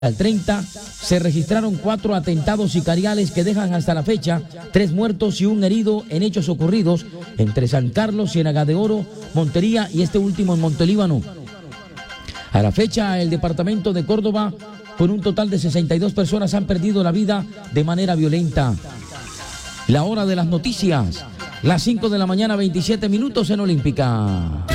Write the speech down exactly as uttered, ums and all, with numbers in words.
Al treinta se registraron cuatro atentados sicariales que dejan hasta la fecha tres muertos y un herido en hechos ocurridos entre San Carlos, Ciénaga de Oro, Montería y este último en Montelíbano. A la fecha, el departamento de Córdoba, con un total de sesenta y dos personas, han perdido la vida de manera violenta. La hora de las noticias, las cinco de la mañana, veintisiete minutos en Olímpica.